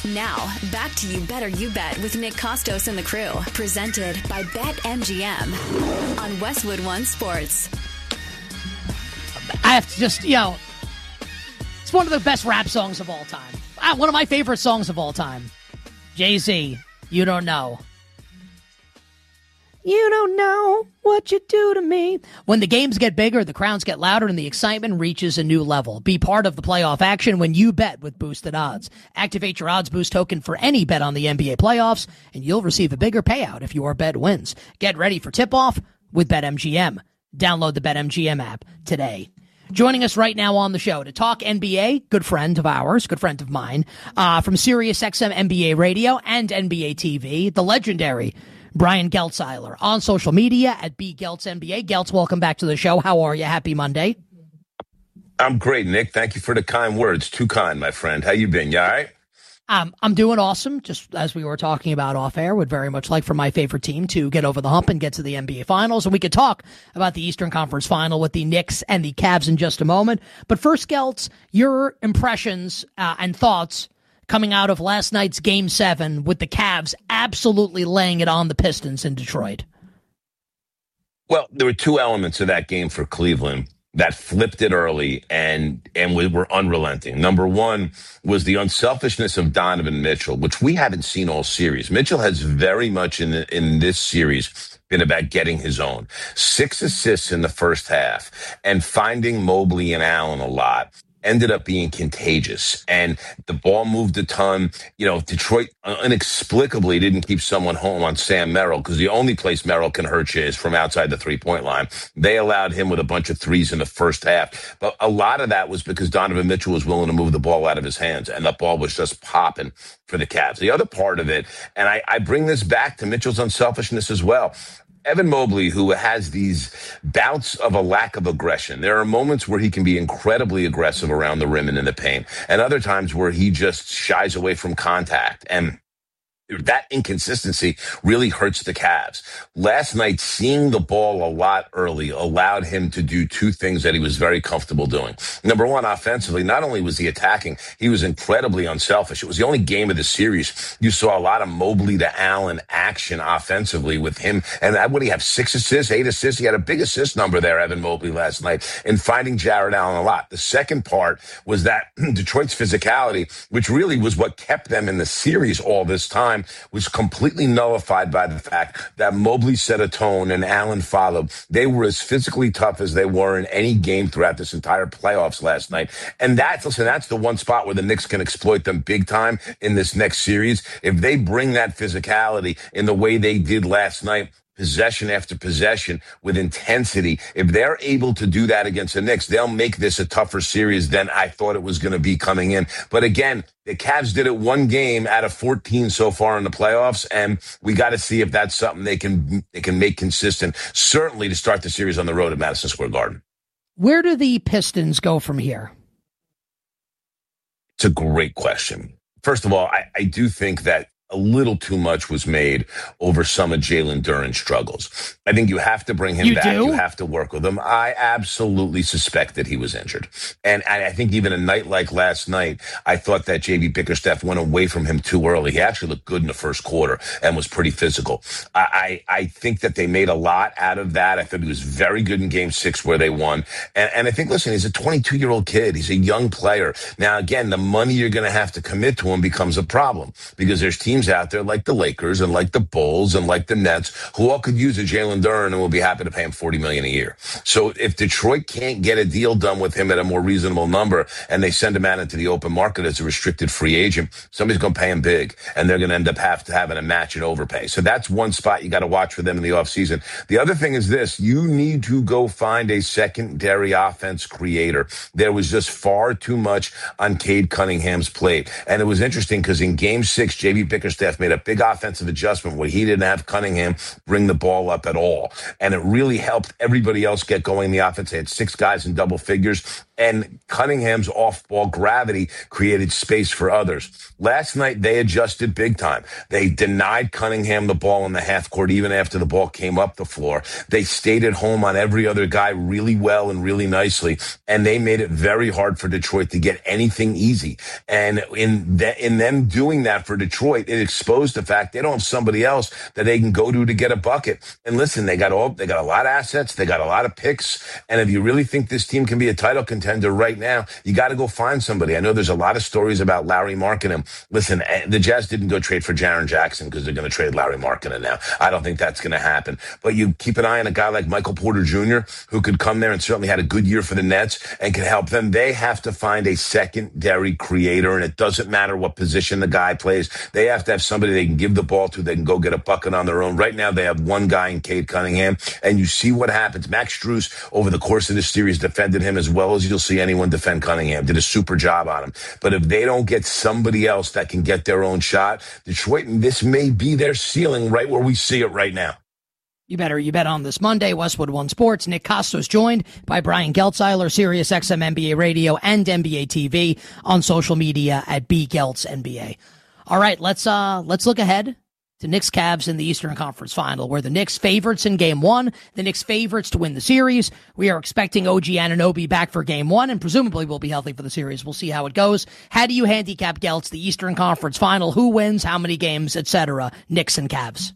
Now, back to You Better You Bet with Nick Costos and the crew. Presented by BetMGM on Westwood One Sports. I have to just, it's one of the best rap songs of all time. One of my favorite songs of all time. Jay-Z, You Don't Know. You don't know what you do to me. When the games get bigger, the crowds get louder, and the excitement reaches a new level. Be part of the playoff action when you bet with Boosted Odds. Activate your Odds Boost token for any bet on the NBA playoffs, and you'll receive a bigger payout if your bet wins. Get ready for tip-off with BetMGM. Download the BetMGM app today. Joining us right now on the show to talk NBA, good friend of ours, good friend of mine, from SiriusXM NBA Radio and NBA TV, the legendary Brian Geltzeiler on social media at BGeltzNBA. Geltz, welcome back to the show. How are you? Happy Monday. I'm great, Nick. Thank you for the kind words. Too kind, my friend. How you been? You all right? I'm doing awesome. Just as we were talking about off air, would very much like for my favorite team to get over the hump and get to the NBA Finals. And we could talk about the Eastern Conference Final with the Knicks and the Cavs in just a moment. But first, Geltz, your impressions and thoughts coming out of last night's Game 7 with the Cavs absolutely laying it on the Pistons in Detroit. Well, there were two elements of that game for Cleveland that flipped it early and we were unrelenting. Number one was the unselfishness of Donovan Mitchell, which we haven't seen all series. Mitchell has very much in this series been about getting his own. 6 assists in the first half and finding Mobley and Allen a lot. Ended up being contagious, and the ball moved a ton. Detroit inexplicably didn't keep someone home on Sam Merrill, because the only place Merrill can hurt you is from outside the three-point line. They allowed him with a bunch of threes in the first half, but a lot of that was because Donovan Mitchell was willing to move the ball out of his hands, and that ball was just popping for the Cavs. The other part of it, and I bring this back to Mitchell's unselfishness as well. Evan Mobley, who has these bouts of a lack of aggression. There are moments where he can be incredibly aggressive around the rim and in the paint, and other times where he just shies away from contact. And that inconsistency really hurts the Cavs. Last night, seeing the ball a lot early allowed him to do two things that he was very comfortable doing. Number one, offensively, not only was he attacking, he was incredibly unselfish. It was the only game of the series you saw a lot of Mobley to Allen action offensively with him. And what do you have, 6 assists, 8 assists? He had a big assist number there, Evan Mobley, last night, in finding Jared Allen a lot. The second part was that Detroit's physicality, which really was what kept them in the series all this time, was completely nullified by the fact that Mobley set a tone and Allen followed. They were as physically tough as they were in any game throughout this entire playoffs last night. And that's the one spot where the Knicks can exploit them big time in this next series. If they bring that physicality in the way they did last night, possession after possession with intensity, if they're able to do that against the Knicks, they'll make this a tougher series than I thought it was going to be coming in. But again, the Cavs did it one game out of 14 so far in the playoffs, and we got to see if that's something they can make consistent, certainly to start the series on the road at Madison Square Garden. Where do the Pistons go from here? It's a great question. First of all, I do think that a little too much was made over some of Jalen Duren's struggles. I think you have to bring him back. You have to work with him. I absolutely suspect that he was injured. And I think even a night like last night, I thought that J.B. Bickerstaff went away from him too early. He actually looked good in the first quarter and was pretty physical. I think that they made a lot out of that. I thought he was very good in Game 6 where they won. And I think, listen, he's a 22-year-old kid. He's a young player. Now, again, the money you're going to have to commit to him becomes a problem, because there's teams out there like the Lakers and like the Bulls and like the Nets who all could use a Jalen Duren and will be happy to pay him $40 million a year. So if Detroit can't get a deal done with him at a more reasonable number and they send him out into the open market as a restricted free agent, somebody's going to pay him big, and they're going to end up having a match and overpay. So that's one spot you got to watch for them in the offseason. The other thing is this: you need to go find a secondary offense creator. There was just far too much on Cade Cunningham's plate. And it was interesting because in Game 6, J.B. Bickerstaff made a big offensive adjustment where he didn't have Cunningham bring the ball up at all. And it really helped everybody else get going in the offense. They had 6 guys in double figures. And Cunningham's off-ball gravity created space for others. Last night, they adjusted big time. They denied Cunningham the ball in the half court even after the ball came up the floor. They stayed at home on every other guy really well and really nicely, and they made it very hard for Detroit to get anything easy. And in them doing that for Detroit, it exposed the fact they don't have somebody else that they can go to get a bucket. And listen, they got a lot of assets, they got a lot of picks, and if you really think this team can be a title contender right now, you got to go find somebody. I know there's a lot of stories about Larry Markkinen. Listen, the Jazz didn't go trade for Jaren Jackson because they're going to trade Larry Markkinen now. I don't think that's going to happen. But you keep an eye on a guy like Michael Porter Jr., who could come there and certainly had a good year for the Nets and can help them. They have to find a secondary creator, and it doesn't matter what position the guy plays. They have to have somebody they can give the ball to. They can go get a bucket on their own. Right now, they have one guy in Cade Cunningham, and you see what happens. Max Strus, over the course of this series, defended him as well as you'll see anyone defend Cunningham. Did a super job on him. But if they don't get somebody else that can get their own shot, Detroit, this may be their ceiling right where we see it right now. You bet on this Monday. Westwood One Sports. Nick Kostos joined by Brian Geltzeiler, Sirius XM NBA Radio and NBA TV, on social media at BGeltzNBA. All right, let's look ahead to Knicks Cavs in the Eastern Conference Final, where the Knicks favorites in Game 1, the Knicks favorites to win the series. We are expecting OG Anunoby back for Game 1, and presumably will be healthy for the series. We'll see how it goes. How do you handicap, Geltz, the Eastern Conference Final? Who wins, how many games, etc.? Knicks and Cavs.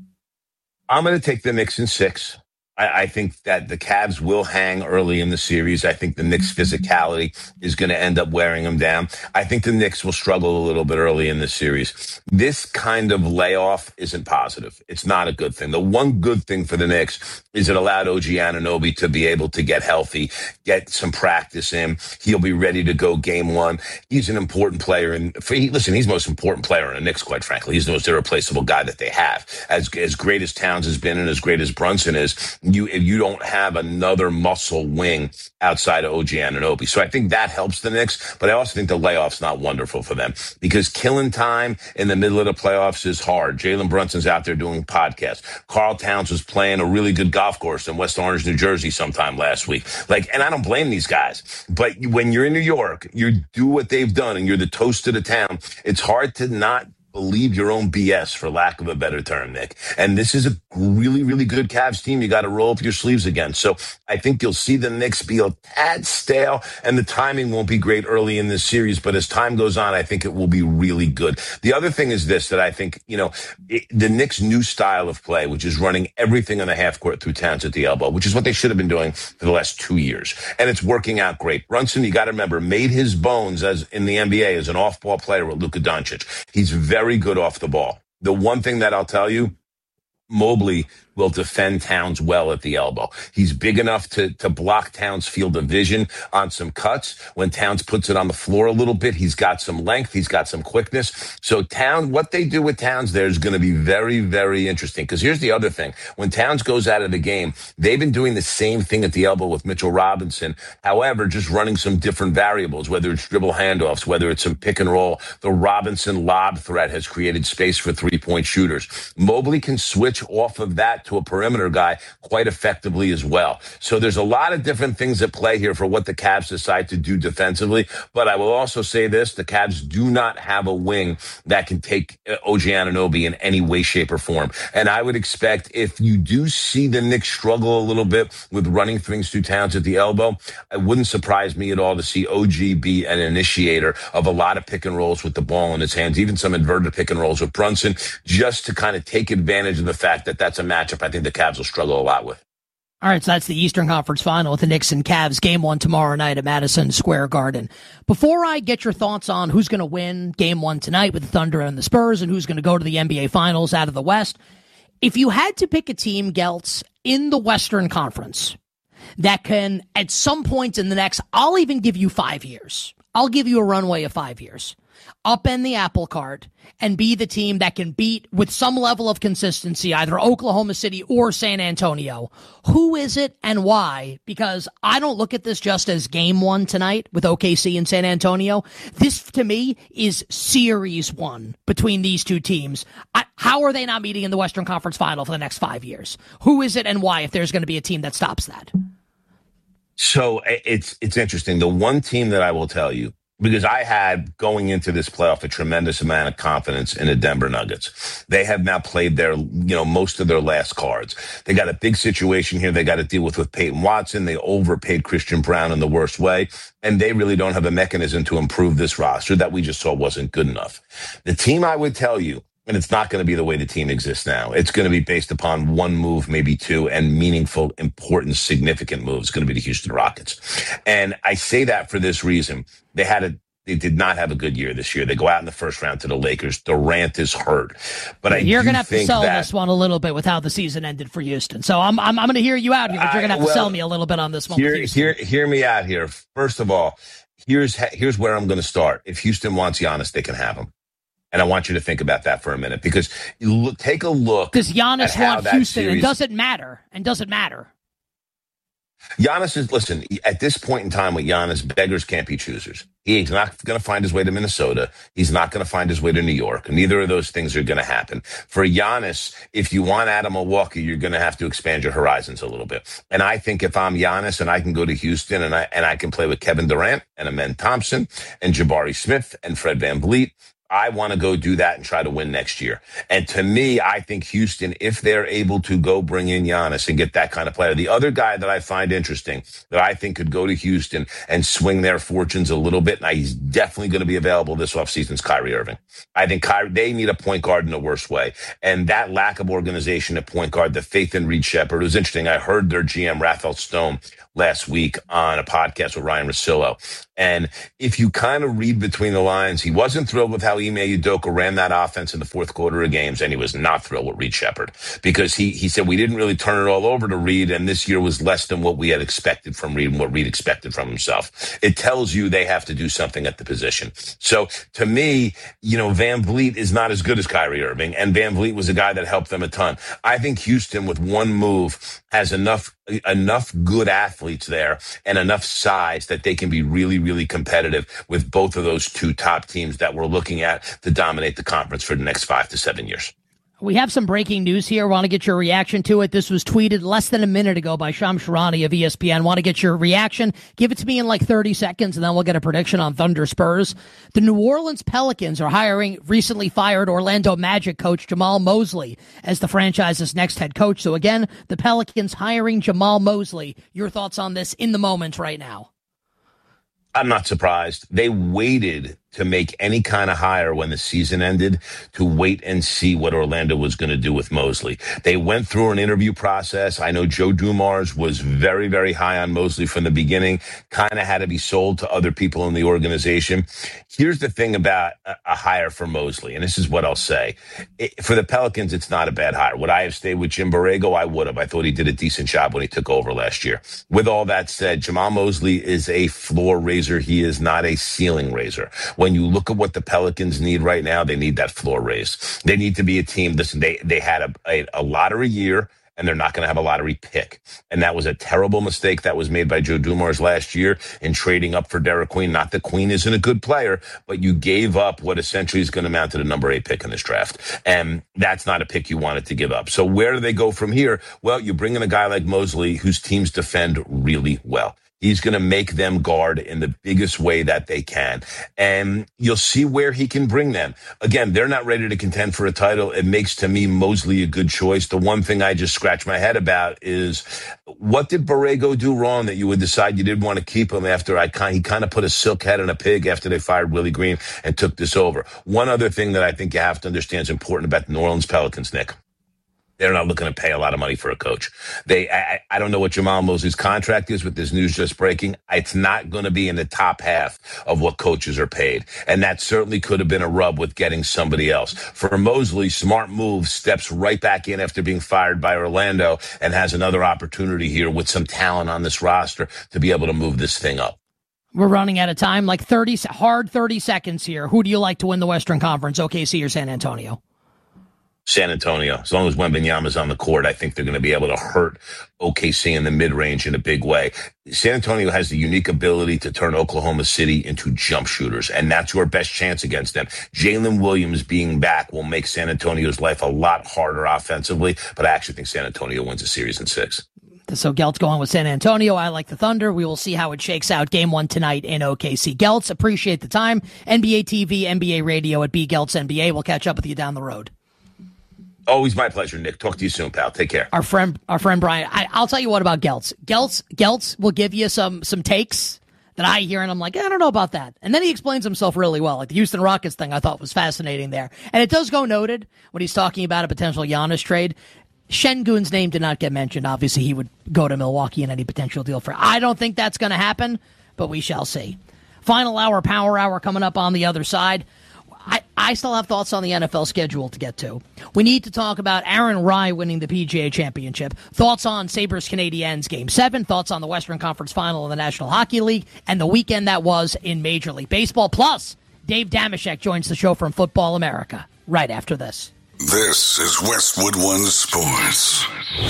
I'm going to take the Knicks in 6. I think that the Cavs will hang early in the series. I think the Knicks' physicality is going to end up wearing them down. I think the Knicks will struggle a little bit early in the series. This kind of layoff isn't positive. It's not a good thing. The one good thing for the Knicks is it allowed OG Anunoby to be able to get healthy, get some practice in. He'll be ready to go Game 1. He's an important player. And he's the most important player in the Knicks, quite frankly. He's the most irreplaceable guy that they have. As great as Towns has been and as great as Brunson is, if you don't have another muscle wing outside of OG Anunoby. So I think that helps the Knicks, but I also think the layoff's not wonderful for them because killing time in the middle of the playoffs is hard. Jalen Brunson's out there doing podcasts. Karl Towns was playing a really good golf course in West Orange, New Jersey sometime last week. And I don't blame these guys, but when you're in New York, you do what they've done and you're the toast of the town. It's hard to not believe your own BS, for lack of a better term, Nick. And this is a really, really good Cavs team you got to roll up your sleeves against. So I think you'll see the Knicks be a tad stale, and the timing won't be great early in this series. But as time goes on, I think it will be really good. The other thing is this, that I think, the Knicks' new style of play, which is running everything on the half court through Towns at the elbow, which is what they should have been doing for the last 2 years. And it's working out great. Brunson, you got to remember, made his bones as in the NBA as an off-ball player with Luka Doncic. He's very good off the ball. The one thing that I'll tell you, Mobley will defend Towns well at the elbow. He's big enough to block Towns' field of vision on some cuts. When Towns puts it on the floor a little bit, he's got some length. He's got some quickness. So what they do with Towns there is going to be very, very interesting. Because here's the other thing. When Towns goes out of the game, they've been doing the same thing at the elbow with Mitchell Robinson. However, just running some different variables, whether it's dribble handoffs, whether it's some pick and roll. The Robinson lob threat has created space for three-point shooters. Mobley can switch off of that to a perimeter guy quite effectively as well. So there's a lot of different things at play here for what the Cavs decide to do defensively. But I will also say this, the Cavs do not have a wing that can take OG Anunoby in any way, shape, or form. And I would expect if you do see the Knicks struggle a little bit with running things through Towns at the elbow, it wouldn't surprise me at all to see OG be an initiator of a lot of pick and rolls with the ball in his hands, even some inverted pick and rolls with Brunson, just to kind of take advantage of the fact that that's a matchup I think the Cavs will struggle a lot with. All right, so that's the Eastern Conference Final with the Knicks and Cavs. Game 1 tomorrow night at Madison Square Garden. Before I get your thoughts on who's going to win Game 1 tonight with the Thunder and the Spurs and who's going to go to the NBA Finals out of the West, if you had to pick a team, Geltz, in the Western Conference that can, at some point in the next, I'll even give you 5 years. I'll give you a runway of 5 years. Upend the apple cart and be the team that can beat with some level of consistency either Oklahoma City or San Antonio. Who is it and why? Because I don't look at this just as Game 1 tonight with OKC and San Antonio. This, to me, is Series 1 between these two teams. How are they not meeting in the Western Conference Final for the next 5 years? Who is it and why if there's going to be a team that stops that? So it's interesting. The one team that I will tell you, because I had going into this playoff a tremendous amount of confidence in the Denver Nuggets. They have now played most of their last cards. They got a big situation here they got to deal with Peyton Watson. They overpaid Christian Brown in the worst way, and they really don't have a mechanism to improve this roster that we just saw wasn't good enough. The team I would tell you, and it's not going to be the way the team exists now. It's going to be based upon one move, maybe two, and meaningful, important, significant moves. It's going to be the Houston Rockets. And I say that for this reason. They did not have a good year this year. They go out in the first round to the Lakers. Durant is hurt. But you're going to have to sell this one a little bit with how the season ended for Houston. So I'm going to hear you out here, but you're going to have to sell me a little bit on this one. Hear me out here. First of all, here's where I'm going to start. If Houston wants Giannis, they can have him. And I want you to think about that for a minute, because take a look. Does Giannis want Houston? It doesn't matter. Listen, at this point in time with Giannis, beggars can't be choosers. He's not going to find his way to Minnesota. He's not going to find his way to New York. Neither of those things are going to happen. For Giannis, if you want out of Milwaukee, you're going to have to expand your horizons a little bit. And I think if I'm Giannis and I can go to Houston and I can play with Kevin Durant and Amen Thompson and Jabari Smith and Fred VanVleet, I want to go do that and try to win next year. And to me, I think Houston, if they're able to go bring in Giannis and get that kind of player, the other guy that I find interesting that I think could go to Houston and swing their fortunes a little bit, and he's definitely going to be available this offseason, is Kyrie Irving. I think they need a point guard in the worst way. And that lack of organization at point guard, the faith in Reed Shepherd, it was interesting. I heard their GM, Raphael Stone, last week on a podcast with Ryan Russillo. And if you kind of read between the lines, he wasn't thrilled with how Ime Udoka ran that offense in the fourth quarter of games, and he was not thrilled with Reed Shepherd, because he said we didn't really turn it all over to Reed, and this year was less than what we had expected from Reed and what Reed expected from himself. It tells you they have to do something at the position. So to me, VanVleet is not as good as Kyrie Irving, and VanVleet was a guy that helped them a ton. I think Houston, with one move, has enough good athletes there and enough size that they can be really, really competitive with both of those two top teams that we're looking at to dominate the conference for the next 5 to 7 years. We have some breaking news here. Want to get your reaction to it. This was tweeted less than a minute ago by Shams Charania of ESPN. Want to get your reaction? Give it to me in like 30 seconds, and then we'll get a prediction on Thunder Spurs. The New Orleans Pelicans are hiring recently fired Orlando Magic coach Jamal Mosley as the franchise's next head coach. So again, the Pelicans hiring Jamal Mosley. Your thoughts on this in the moment right now? I'm not surprised. They waited to make any kind of hire when the season ended to wait and see what Orlando was going to do with Mosley. They went through an interview process. I know Joe Dumars was very, very high on Mosley from the beginning, kind of had to be sold to other people in the organization. Here's the thing about a hire for Mosley, and this is what I'll say. For the Pelicans, it's not a bad hire. Would I have stayed with Jim Borrego? I would have. I thought he did a decent job when he took over last year. With all that said, Jamal Mosley is a floor raiser. He is not a ceiling raiser. When you look at what the Pelicans need right now, they need that floor raised. They need to be a team. Listen, they had a lottery year, and they're not going to have a lottery pick. And that was a terrible mistake that was made by Joe Dumars last year in trading up for Derek Queen. Not that Queen isn't a good player, but you gave up what essentially is going to amount to the number 8 pick in this draft. And that's not a pick you wanted to give up. So where do they go from here? Well, you bring in a guy like Mosley, whose teams defend really well. He's going to make them guard in the biggest way that they can. And you'll see where he can bring them. Again, they're not ready to contend for a title. It makes, to me, Mosley a good choice. The one thing I just scratch my head about is, what did Borrego do wrong that you would decide you didn't want to keep him after he kind of put a silk head on a pig after they fired Willie Green and took this over? One other thing that I think you have to understand is important about the New Orleans Pelicans, Nick. They're not looking to pay a lot of money for a coach. I don't know what Jamal Mosley's contract is with this news just breaking. It's not going to be in the top half of what coaches are paid. And that certainly could have been a rub with getting somebody else. For Mosley, smart move, steps right back in after being fired by Orlando and has another opportunity here with some talent on this roster to be able to move this thing up. We're running out of time, like 30 seconds here. Who do you like to win the Western Conference, OKC or San Antonio? San Antonio. As long as Wembanyama's on the court, I think they're going to be able to hurt OKC in the mid-range in a big way. San Antonio has the unique ability to turn Oklahoma City into jump shooters, and that's your best chance against them. Jalen Williams being back will make San Antonio's life a lot harder offensively, but I actually think San Antonio wins the series in 6. So Gelt's going with San Antonio. I like the Thunder. We will see how it shakes out. Game 1 tonight in OKC. Geltz, appreciate the time. NBA TV, NBA radio at B Geltz NBA. We'll catch up with you down the road. Always my pleasure, Nick. Talk to you soon, pal. Take care. Our friend Brian. I'll tell you what about Geltz. Geltz will give you some takes that I hear, and I'm like, I don't know about that. And then he explains himself really well. Like the Houston Rockets thing I thought was fascinating there. And it does go noted when he's talking about a potential Giannis trade. Şengün's name did not get mentioned. Obviously, he would go to Milwaukee in any potential deal for. I don't think that's going to happen, but we shall see. Final hour, power hour coming up on the other side. I still have thoughts on the NFL schedule to get to. We need to talk about Aaron Rye winning the PGA Championship. Thoughts on Sabres-Canadiens Game 7. Thoughts on the Western Conference Final of the National Hockey League and the weekend that was in Major League Baseball. Plus, Dave Dameshek joins the show from Football America right after this. This is Westwood One Sports.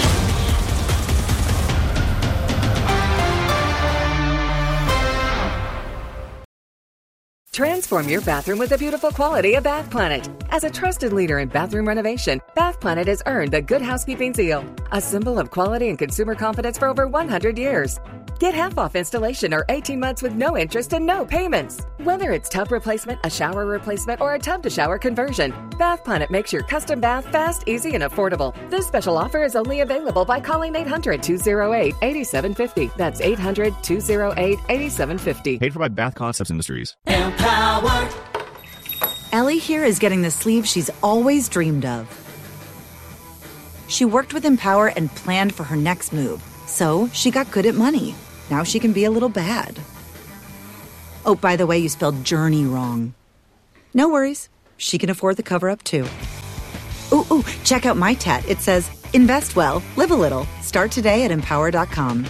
Transform your bathroom with the beautiful quality of Bath Planet. As a trusted leader in bathroom renovation, Bath Planet has earned the Good Housekeeping seal, a symbol of quality and consumer confidence for over 100 years. Get half off installation or 18 months with no interest and no payments. Whether it's tub replacement, a shower replacement, or a tub-to-shower conversion, Bath Planet makes your custom bath fast, easy, and affordable. This special offer is only available by calling 800-208-8750. That's 800-208-8750. Paid for by Bath Concepts Industries. Empower. Ellie here is getting the sleeve she's always dreamed of. She worked with Empower and planned for her next move. So she got good at money. Now she can be a little bad. Oh, by the way, you spelled journey wrong. No worries. She can afford the cover-up, too. Ooh, check out my tat. It says, invest well, live a little. Start today at Empower.com.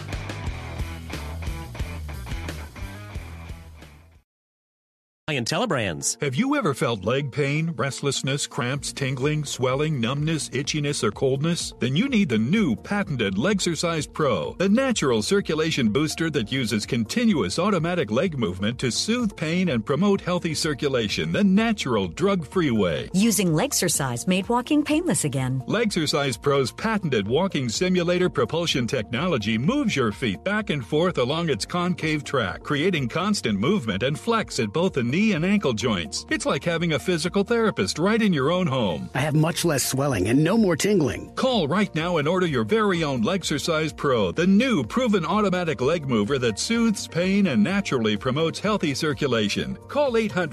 Telebrands. Have you ever felt leg pain, restlessness, cramps, tingling, swelling, numbness, itchiness, or coldness? Then you need the new patented Legsercise Pro, the natural circulation booster that uses continuous automatic leg movement to soothe pain and promote healthy circulation the natural drug-free way. Using Legsercise made walking painless again. Legsercise Pro's patented walking simulator propulsion technology moves your feet back and forth along its concave track, creating constant movement and flex at both the knee and ankle joints. It's like having a physical therapist right in your own home. I have much less swelling and no more tingling. Call right now and order your very own Legsercise Pro, the new proven automatic leg mover that soothes pain and naturally promotes healthy circulation. Call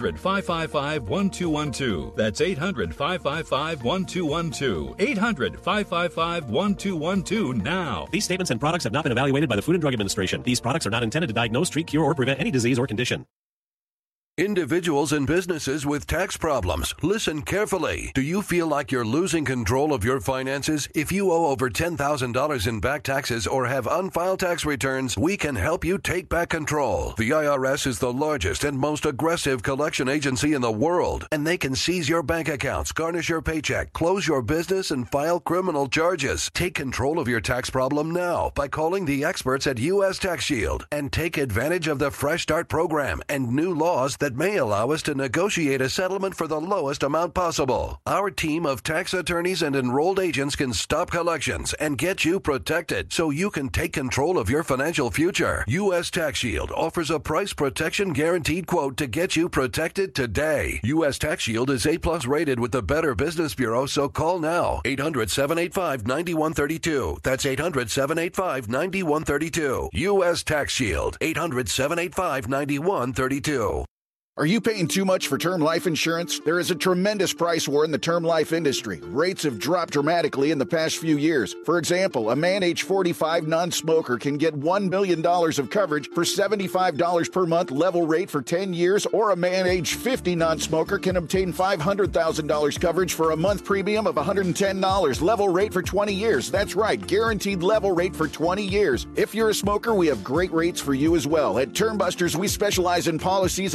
800-555-1212. That's 800-555-1212. 800-555-1212 now. These statements and products have not been evaluated by the Food and Drug Administration. These products are not intended to diagnose, treat, cure, or prevent any disease or condition. Individuals and businesses with tax problems, listen carefully. Do you feel like you're losing control of your finances? If you owe over $10,000 in back taxes or have unfiled tax returns, we can help you take back control. The IRS is the largest and most aggressive collection agency in the world, and they can seize your bank accounts, garnish your paycheck, close your business, and file criminal charges. Take control of your tax problem now by calling the experts at U.S. Tax Shield and take advantage of the Fresh Start program and new laws that may allow us to negotiate a settlement for the lowest amount possible. Our team of tax attorneys and enrolled agents can stop collections and get you protected so you can take control of your financial future. U.S. Tax Shield offers a price protection guaranteed quote to get you protected today. U.S. Tax Shield is A+ rated with the Better Business Bureau, so call now. 800-785-9132. That's 800-785-9132. U.S. Tax Shield. 800-785-9132. Are you paying too much for term life insurance? There is a tremendous price war in the term life industry. Rates have dropped dramatically in the past few years. For example, a man age 45 non-smoker can get $1 million of coverage for $75 per month level rate for 10 years, or a man age 50 non-smoker can obtain $500,000 coverage for a month premium of $110 level rate for 20 years. That's right, guaranteed level rate for 20 years. If you're a smoker, we have great rates for you as well. At Term Busters, we specialize in policies of $500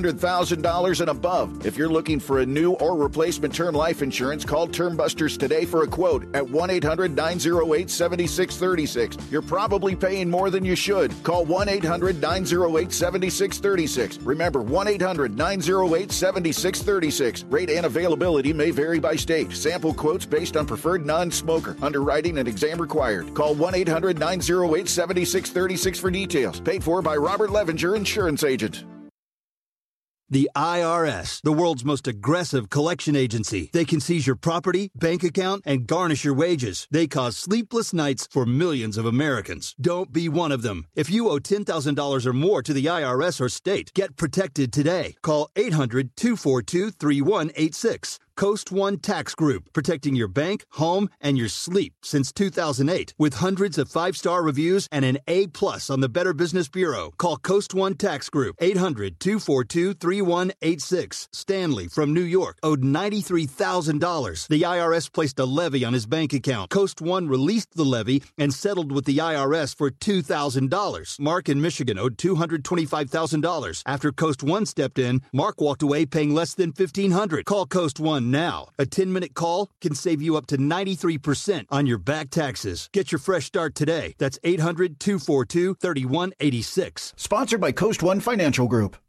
$100,000 and above. If you're looking for a new or replacement term life insurance, call Term Busters today for a quote at 1-800-908-7636. You're probably paying more than you should. Call 1-800-908-7636. Remember, 1-800-908-7636. Rate and availability may vary by state. Sample quotes based on preferred non-smoker. Underwriting and exam required. Call 1-800-908-7636 for details. Paid for by Robert Levenger, Insurance Agent. The IRS, the world's most aggressive collection agency. They can seize your property, bank account, and garnish your wages. They cause sleepless nights for millions of Americans. Don't be one of them. If you owe $10,000 or more to the IRS or state, get protected today. Call 800-242-3186. Coast One Tax Group, protecting your bank, home, and your sleep since 2008. With hundreds of 5-star reviews and an A+ on the Better Business Bureau. Call Coast One Tax Group, 800-242-3186. Stanley from New York owed $93,000. The IRS placed a levy on his bank account. Coast One released the levy and settled with the IRS for $2,000. Mark in Michigan owed $225,000. After Coast One stepped in, Mark walked away paying less than $1,500. Call Coast One now. A 10-minute call can save you up to 93% on your back taxes. Get your fresh start today. That's 800-242-3186. Sponsored by Coast One Financial Group.